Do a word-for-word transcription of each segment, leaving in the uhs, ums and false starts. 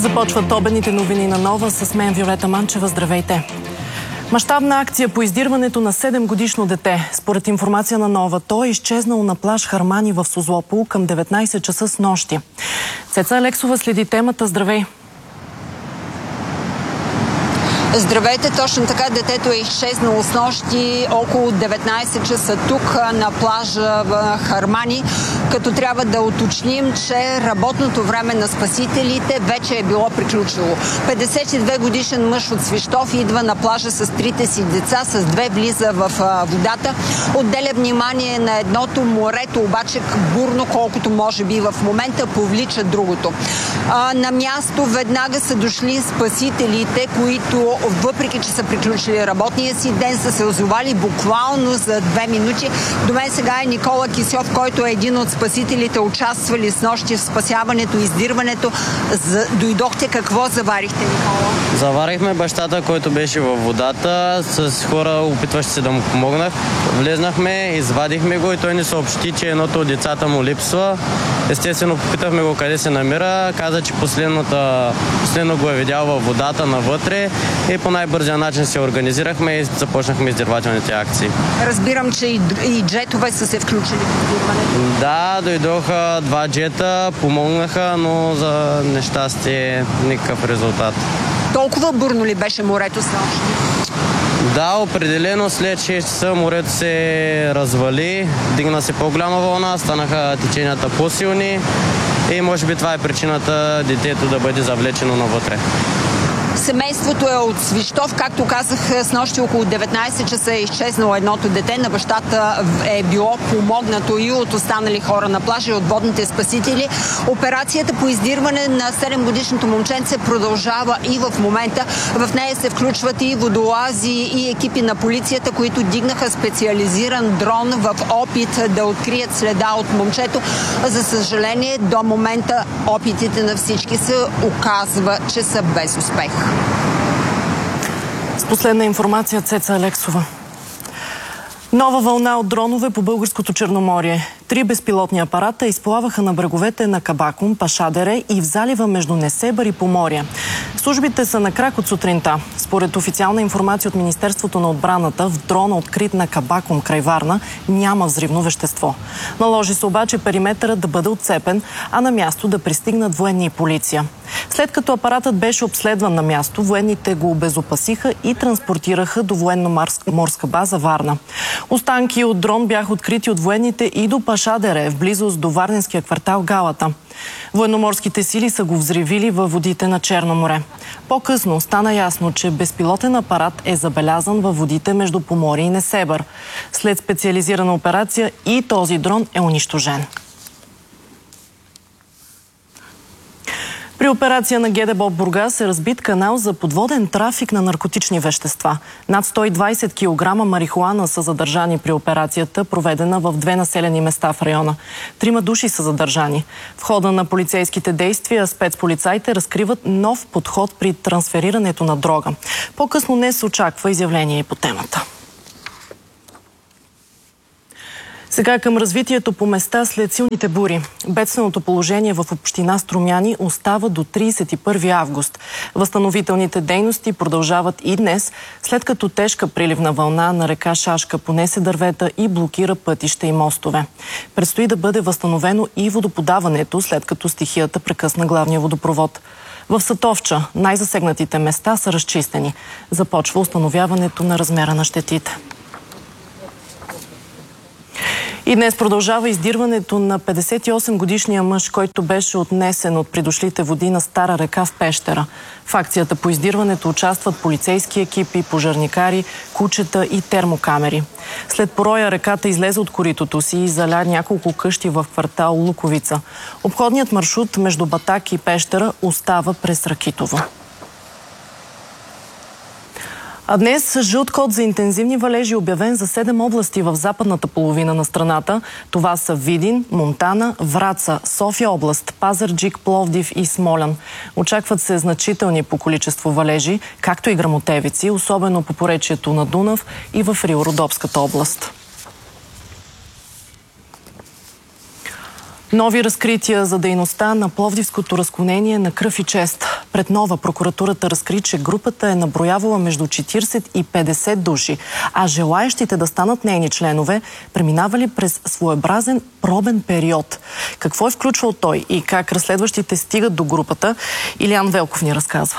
Започват обедните новини на Нова с мен Виолета Манчева. Здравейте! Мащабна акция по издирването на седемгодишно дете. Според информация на Нова, то е изчезнало на плаж Хармани в Созлопол към деветнайсет часа с нощи. Цеца Алексова следи темата. Здравей! Здравейте, точно така, детето е изчезнало с нощи около деветнайсет часа тук на плажа в Хармани, като трябва да уточним, че работното време на спасителите вече е било приключило. петдесет и две годишен мъж от Свищов идва на плажа с трите си деца, с две влиза в водата. Отделя внимание на едното, морето обаче бурно, колкото може би в момента повлича другото. А, на място веднага са дошли спасителите, които въпреки че са приключили работния си ден, са се озовали буквално за две минути. До мен сега е Никола Кисьов, който е един от спасителите, участвали с нощи в спасяването, издирването. За... Дойдохте, какво заварихте, Никола? Заварихме бащата, който беше във водата, с хора, опитващи се да му помогнах. Влезнахме, извадихме го и той ни съобщи, че едното от децата му липсва. Естествено, попитахме го къде се намира. Каза, че последно го е видял във водата навътре и по най-бързия начин се организирахме и започнахме издирвателните акции. Разбирам, че и, и джетове са се включили в издирването. Да, дойдоха два джета, помогнаха, но за нещастие никакъв резултат. Толкова бурно ли беше морето с нощи? Да, определено след шест часа морето се развали, дигна се по-голяма вълна, станаха теченията по-силни и може би това е причината детето да бъде завлечено навътре. Семейството е от Свищов. Както казах, с нощи около деветнайсет часа е изчезнало едното дете. На бащата е било помогнато и от останали хора на плажа, и от водните спасители. Операцията по издирване на седемгодишното момченце продължава и в момента. В нея се включват и водолази, и екипи на полицията, които дигнаха специализиран дрон в опит да открият следа от момчето. За съжаление, до момента опитите на всички се оказва, че са без успех. С последна информация Цеца Алексова. Нова вълна от дронове по българското Черноморие. Три безпилотни апарата изплаваха на бреговете на Кабакум, Пашадере и в залива между Несебър и Поморие. Службите са на крак от сутринта. Според официална информация от Министерството на отбраната, в дрона, открит на Кабакум край Варна, няма взривно вещество. Наложи се обаче периметърът да бъде отцепен, а на място да пристигнат военни и полиция. След като апаратът беше обследван на място, военните го обезопасиха и транспортираха до военно-морска база Варна. Останки от дрон бяха открити от военните и до Пашадере, в близост до варненския квартал Галата. Военноморските сили са го взривили във водите на Черно море. По-късно стана ясно, че безпилотен апарат е забелязан във водите между Поморие и Несебър. След специализирана операция и този дрон е унищожен. При операция на ГДБОП Бургас е разбит канал за подводен трафик на наркотични вещества. Над сто и двайсет килограма марихуана са задържани при операцията, проведена в две населени места в района. Трима души са задържани. В хода на полицейските действия спецполицаите разкриват нов подход при трансферирането на дрога. По-късно днес очаква изявление и по темата. Сега към развитието по места след силните бури. Бедственото положение в община Струмяни остава до трийсет и първи август. Възстановителните дейности продължават и днес, след като тежка приливна вълна на река Шашка понесе дървета и блокира пътища и мостове. Предстои да бъде възстановено и водоподаването, след като стихията прекъсна главния водопровод. В Сатовча най-засегнатите места са разчистени. Започва установяването на размера на щетите. И днес продължава издирването на петдесет и осем годишния мъж, който беше отнесен от придошлите води на Стара река в Пещера. В акцията по издирването участват полицейски екипи, пожарникари, кучета и термокамери. След пороя реката излезе от коритото си и заля няколко къщи в квартал Луковица. Обходният маршрут между Батак и Пещера остава през Ракитово. А днес жълт код за интензивни валежи е обявен за седем области в западната половина на страната. Това са Видин, Монтана, Враца, София област, Пазарджик, Пловдив и Смолян. Очакват се значителни по количество валежи, както и гръмотевици, особено по поречието на Дунав и в Рило-Родопската област. Нови разкрития за дейността на Пловдивското разклонение на Кръв и чест. Пред Нова прокуратурата разкри, че групата е наброявала между четирийсет и петдесет души, а желаещите да станат нейни членове преминавали през своеобразен пробен период. Какво е включвал той и как разследващите стигат до групата, Илиан Велков ни разказва.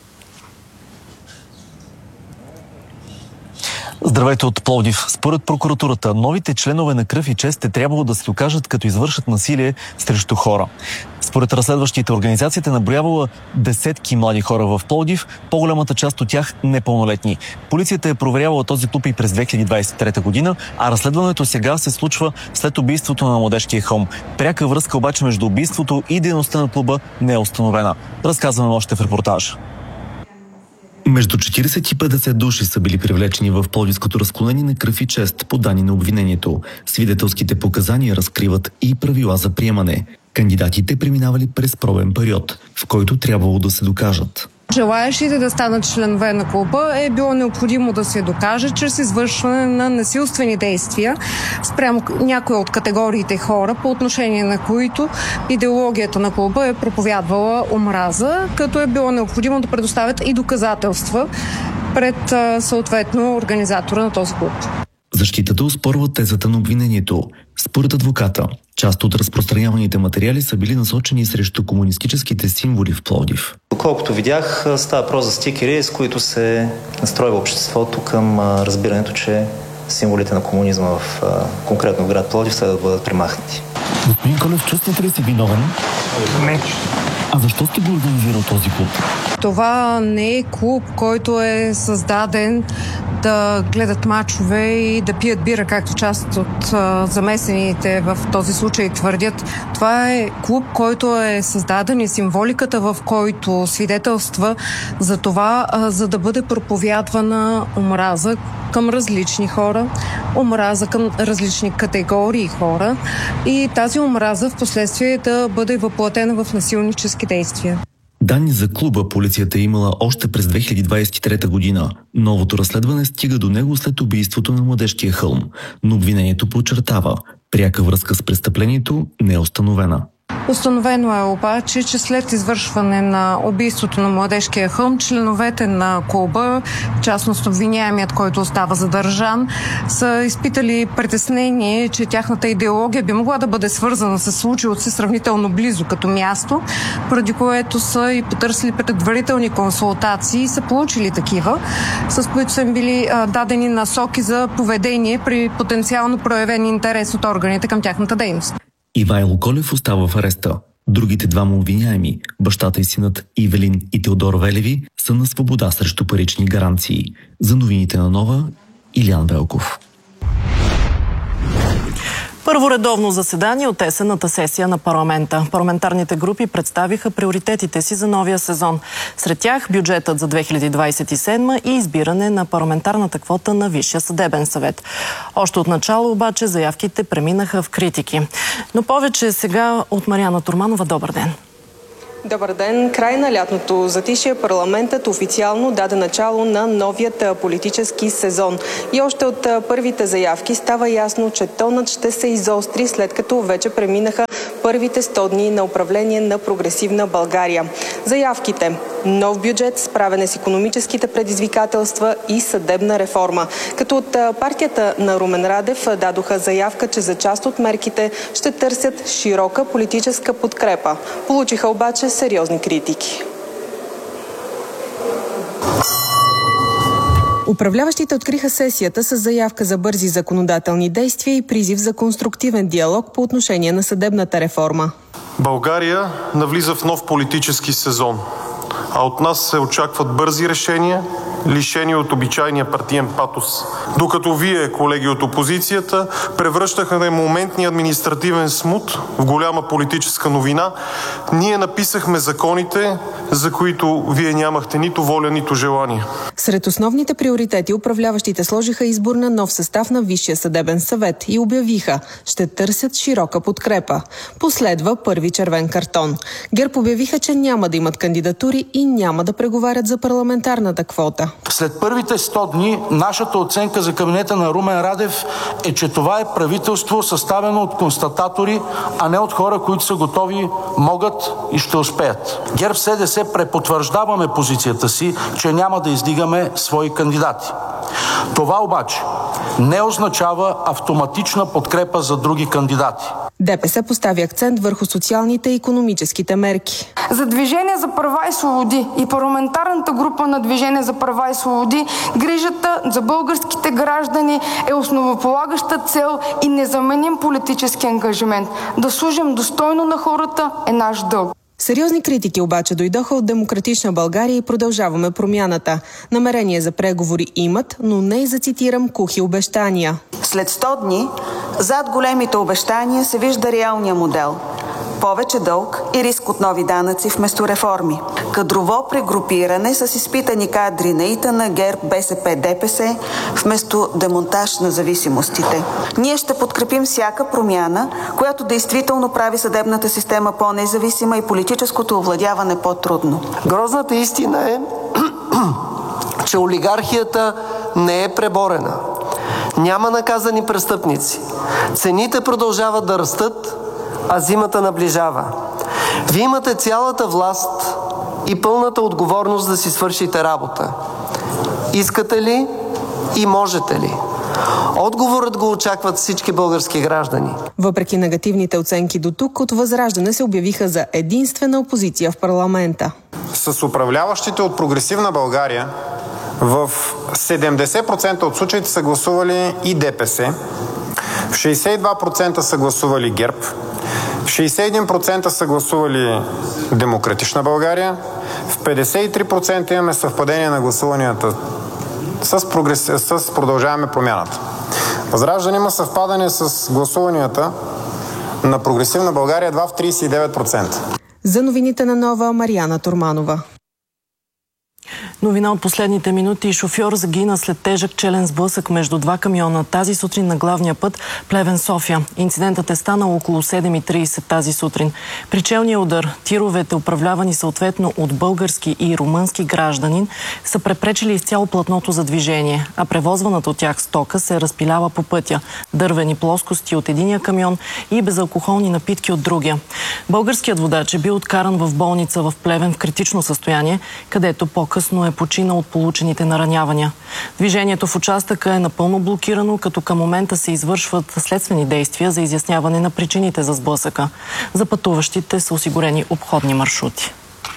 Здравейте от Пловдив. Според прокуратурата, новите членове на Кръв и чест е трябвало да се докажат, като извършат насилие срещу хора. Според разследващите, организацията е наброявала десетки млади хора в Пловдив, по-голямата част от тях непълнолетни. Полицията е проверявала този клуб и през две хиляди двадесет и трета година, а разследването сега се случва след убийството на Младежкия хълм. Пряка връзка обаче между убийството и дейността на клуба не е установена. Разказваме още в репортажа. Между четирийсет и петдесет души са били привлечени в Пловдивското разклонение на Кръв и чест по данни на обвинението. Свидетелските показания разкриват и правила за приемане. Кандидатите преминавали през пробен период, в който трябвало да се докажат. Желаещите да станат членове на клуба е било необходимо да се докаже чрез извършване на насилствени действия спрямо някои от категориите хора, по отношение на които идеологията на клуба е проповядвала омраза, като е било необходимо да предоставят и доказателства пред съответно организатора на този клуб. Защитата оспорва тезата на обвинението. Според адвоката, част от разпространяваните материали са били насочени срещу комунистическите символи в Пловдив. Доколкото видях, става въпрос за стикери, с които се настройва обществото към разбирането, че символите на комунизма в конкретно град Пловдив следва да бъдат премахнати. Господин Колев, чувствате ли си виновен? Не. А защо сте го организирал този клуб? Това не е клуб, който е създаден да гледат мачове и да пият бира, както част от а, замесените в този случай твърдят. Това е клуб, който е създаден и символиката, в който свидетелства за това, а, за да бъде проповядвана омраза към различни хора, омраза към различни категории хора и тази омраза в последствие да бъде въплатена в насилнически действия. Данни за клуба полицията е имала още през две хиляди двадесет и трета година. Новото разследване стига до него след убийството на Младежкия хълм, но обвинението подчертава, пряка връзка с престъплението не е установена. Установено е обаче, че след извършване на убийството на Младежкия хълм, членовете на клуба, в частност обвиняемият, който остава задържан, са изпитали притеснение, че тяхната идеология би могла да бъде свързана с случилото се сравнително близо като място, поради което са и потърсили предварителни консултации и са получили такива, с които са им били а, дадени насоки за поведение при потенциално проявен интерес от органите към тяхната дейност. Ивайло Колев остава в ареста. Другите двама обвиняеми, бащата и синът Ивелин и Теодор Велеви, са на свобода срещу парични гаранции. За новините на Нова, Илиан Велков. Първо редовно заседание от есенната сесия на парламента. Парламентарните групи представиха приоритетите си за новия сезон. Сред тях бюджетът за две хиляди двадесет и седма и избиране на парламентарната квота на Висшия съдебен съвет. Още от начало обаче заявките преминаха в критики. Но повече сега от Мариана Турманова. Добър ден! Добър ден! Край на лятното затишие парламентът официално даде начало на новият политически сезон. И още от първите заявки става ясно, че тонът ще се изостри, след като вече преминаха първите сто дни на управление на прогресивна България. Заявките: нов бюджет, справяне с икономическите предизвикателства и съдебна реформа. Като от партията на Румен Радев дадоха заявка, че за част от мерките ще търсят широка политическа подкрепа. Получиха обаче сериозни критики. Управляващите откриха сесията с заявка за бързи законодателни действия и призив за конструктивен диалог по отношение на съдебната реформа. България навлиза в нов политически сезон, а от нас се очакват бързи решения, лишени от обичайния партиен патос. Докато вие, колеги от опозицията, превръщахме моментния административен смут в голяма политическа новина, ние написахме законите, за които вие нямахте нито воля, нито желание. Сред основните приоритети управляващите сложиха избор на нов състав на Висшия съдебен съвет и обявиха, ще търсят широка подкрепа. Последва първи червен картон. ГЕРБ обявиха, че няма да имат кандидатури и няма да преговарят за парламентарната квота. След първите сто дни нашата оценка за кабинета на Румен Радев е, че това е правителство съставено от констататори, а не от хора, които са готови, могат и ще успеят. ГЕРБ-СДС препотвърждаваме позицията си, че няма да издигаме свои кандидати. Това обаче не означава автоматична подкрепа за други кандидати. ДПС постави акцент върху социалните и икономическите мерки. За Движение за права и свободи и парламентарната група на Движение за права и свободи грижата за българските граждани е основополагаща цел и незаменим политически ангажимент. Да служим достойно на хората е наш дълг. Сериозни критики обаче дойдоха от Демократична България и Продължаваме промяната. Намерение за преговори имат, но не и за, цитирам, кухи обещания. След сто дни, зад големите обещания се вижда реалния модел. Повече дълг и риск от нови данъци вместо реформи. Кадрово прегрупиране с изпитани кадри на ИТН, ГЕРБ, БСП, ДПС, вместо демонтаж на зависимостите. Ние ще подкрепим всяка промяна, която действително прави съдебната система по-независима и политическото овладяване по-трудно. Грозната истина е, че олигархията не е преборена. Няма наказани престъпници. Цените продължават да растат, а зимата наближава. Вие имате цялата власт и пълната отговорност да си свършите работа. Искате ли и можете ли? Отговорът го очакват всички български граждани. Въпреки негативните оценки до тук, от Възраждане се обявиха за единствена опозиция в парламента. С управляващите от Прогресивна България в седемдесет процента от случаите са гласували и ДПС, в шейсет и два процента са гласували ГЕРБ, в шейсет и един процента са гласували Демократична България, в петдесет и три процента имаме съвпадение на гласуванията с, прогрес... с Продължаваме промяната. Възраждане има съвпадане с гласуванията на Прогресивна България едва в трийсет и девет процента. За новините на Нова, Мариана Турманова. Новина от последните минути. Шофьор загина след тежък челен сблъсък между два камиона тази сутрин на главния път Плевен-София. Инцидентът е станал около седем и трийсет тази сутрин. При челния удар тировете, управлявани съответно от български и румънски гражданин, са препречили изцяло платното за движение, а превозваната от тях стока се разпилява по пътя. Дървени плоскости от единия камион и безалкохолни напитки от другия. Българският водач е бил откаран в болница в Плевен в критично състояние, където по-късно е починал от получените наранявания. Движението в участъка е напълно блокирано, като към момента се извършват следствени действия за изясняване на причините за сблъсъка. За пътуващите са осигурени обходни маршрути.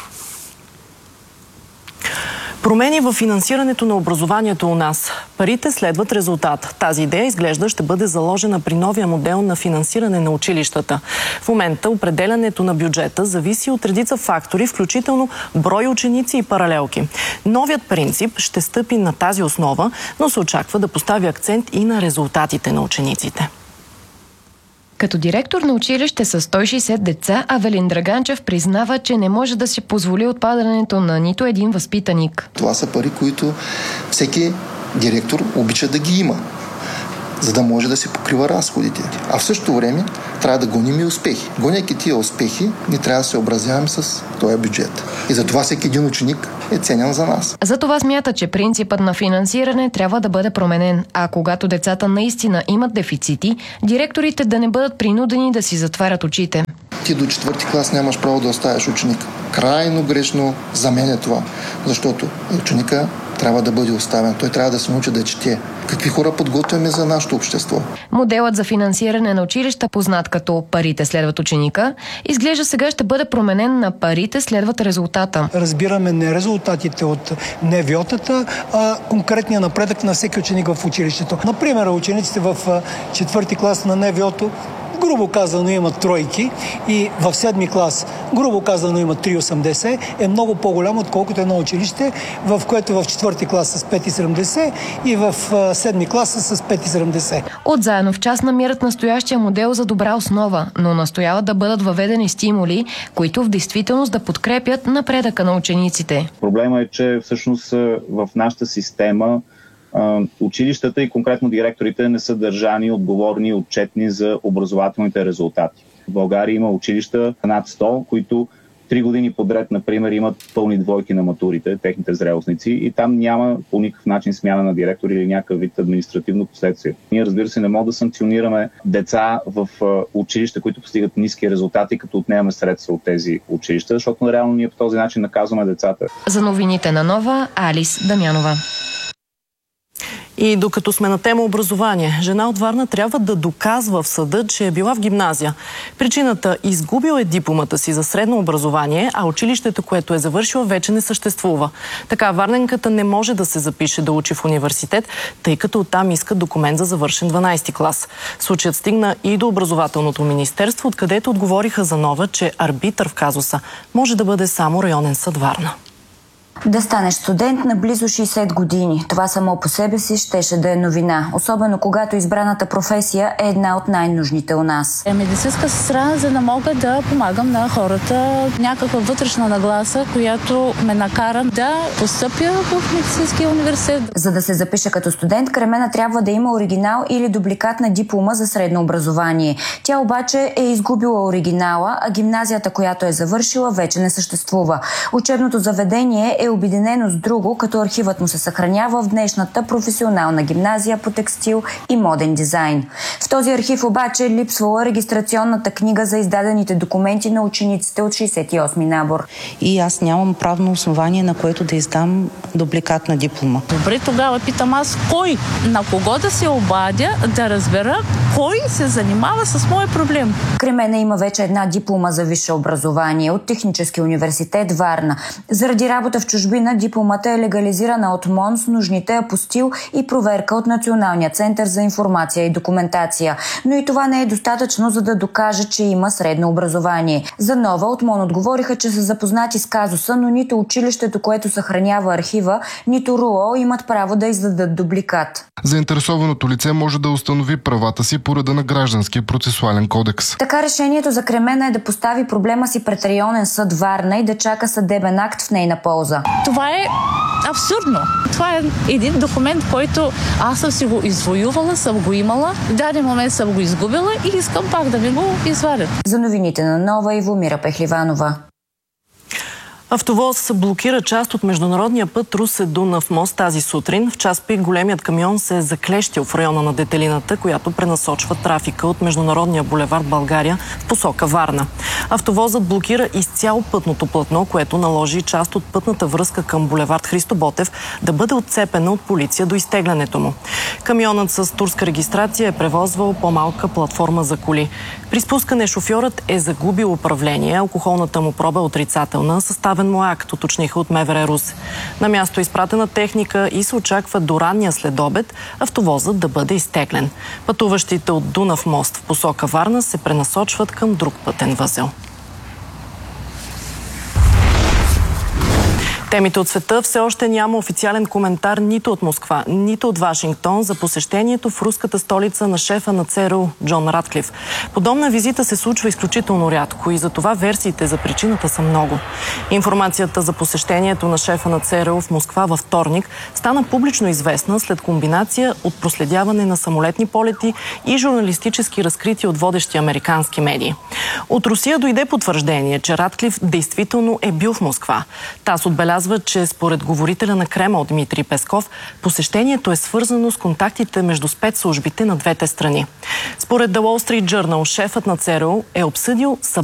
Промени в финансирането на образованието у нас. Парите следват резултат. Тази идея изглежда ще бъде заложена при новия модел на финансиране на училищата. В момента определянето на бюджета зависи от редица фактори, включително брой ученици и паралелки. Новият принцип ще стъпи на тази основа, но се очаква да постави акцент и на резултатите на учениците. Като директор на училище с сто и шейсет деца, Авелин Драганчев признава, че не може да си позволи отпадането на нито един възпитаник. Това са пари, които всеки директор обича да ги има, за да може да се покрива разходите. А в същото време трябва да гоним и успехи. Гоняйки тия успехи, ние трябва да се образяваме с този бюджет. И затова всеки един ученик е ценен за нас. Затова смята, че принципът на финансиране трябва да бъде променен, а когато децата наистина имат дефицити, директорите да не бъдат принудени да си затварят очите. Ти до четвърти клас нямаш право да оставиш ученик. Крайно грешно за мен е това, защото ученика трябва да бъде оставен. Той трябва да се научи да чете. Какви хора подготвяме за нашето общество? Моделът за финансиране на училища, познат като парите следват ученика, изглежда сега ще бъде променен на парите следват резултата. Разбираме не резултатите от НВО-тата, а конкретния напредък на всеки ученик в училището. Например, учениците в четвърти клас на НВО-то грубо казано имат тройки и в седми клас, грубо казано имат три цяло и осемдесет, е много по-голямо, отколкото едно училище, в което в четвърти клас с пет цяло и седемдесет и в седми клас с пет цяло и седемдесет. От Заедно в час намират настоящия модел за добра основа, но настояват да бъдат въведени стимули, които в действителност да подкрепят напредъка на учениците. Проблема е, че всъщност в нашата система училищата и конкретно директорите не са държани, отговорни и отчетни за образователните резултати. В България има училища над сто, които три години подред, например, имат пълни двойки на матурите, техните зрелостници, и там няма по никакъв начин смяна на директор или някакъв вид административно последствие. Ние, разбира се, не можем да санкционираме деца в училища, които постигат ниски резултати, като отнемаме средства от тези училища, защото реално ние по този начин наказваме децата. За новините на Нова, Алис Дамянова. И докато сме на тема образование, жена от Варна трябва да доказва в съда, че е била в гимназия. Причината – изгубила е дипломата си за средно образование, а училището, което е завършила, вече не съществува. Така варненката не може да се запише да учи в университет, тъй като оттам иска документ за завършен дванадесети клас. Случаят стигна и до образователното министерство, откъдето отговориха за Нова, че арбитър в казуса може да бъде само районен съд Варна. Да станеш студент на близо шейсет години. Това само по себе си щеше да е новина. Особено когато избраната професия е една от най-нужните у нас. Е медицинска сестра, за да мога да помагам на хората. Някаква вътрешна нагласа, която ме накара да постъпя в медицинския университет. За да се запише като студент, Кремена трябва да има оригинал или дубликат на диплома за средно образование. Тя обаче е изгубила оригинала, а гимназията, която е завършила, вече не съществува. Учебното заведение е обединено с друго, като архивът му се съхранява в днешната професионална гимназия по текстил и моден дизайн. В този архив обаче липсвала регистрационната книга за издадените документи на учениците от шейсет и осми набор. И аз нямам правно основание, на което да издам дубликат на диплома. Добре, тогава питам аз кой, на кого да се обадя, да разбера кой се занимава с моя проблем. Кремена има вече една диплома за висше образование от Технически университет Варна. Заради работа в чужбина дипломата е легализирана от МОН с нужните апостил и проверка от Националния център за информация и документация. Но и това не е достатъчно, за да докаже, че има средно образование. За Нова от МОН отговориха, че са запознати с казуса, но нито училището, което съхранява архива, нито РУО имат право да издадат дубликат. Заинтересованото лице може да установи правата си по реда на Гражданския процесуален кодекс. Така решението за Кремена е да постави проблема си пред районен съд Варна и да чака съдебен акт в нейна полза. Това е абсурдно. Това е един документ, който аз съм си го извоювала, съм го имала, в даден момент съм го изгубила и искам пак да ми го извадят. За новините на Нова, Ивомира Пехливанова. Автовоз блокира част от международния път Русе-Дунав мост тази сутрин. В час пик големият камион се е заклещил в района на Детелината, която пренасочва трафика от международния булевард България в посока Варна. Автовозът блокира изцяло пътното платно, което наложи част от пътната връзка към булевард Христо Ботев да бъде отцепена от полиция до изтеглянето му. Камионът с турска регистрация е превозвал по-малка платформа за коли. При спускане шофьорът е загубил управление, алкохолната му проба е отрицателна, съставен му акт, уточниха от МВР Русе. На място е изпратена техника и се очаква до ранния следобед автовозът да бъде изтеглен. Пътуващите от Дунав мост в посока Варна се пренасочват към друг пътен възел. Темите от света. Все още няма официален коментар нито от Москва, нито от Вашингтон за посещението в руската столица на шефа на ЦРУ Джон Ратклиф. Подобна визита се случва изключително рядко и за това версиите за причината са много. Информацията за посещението на шефа на ЦРУ в Москва във вторник стана публично известна след комбинация от проследяване на самолетни полети и журналистически разкрития от водещи американски медии. От Русия дойде потвърждение, че Ратклиф действително е бил в Москва. ТАС отбелязва, че според говорителя на Кремъл Дмитрий Песков, посещението е свързано с контактите между спецслужбите на двете страни. Според The Wall Street Journal, шефът на ЦРУ е обсъдил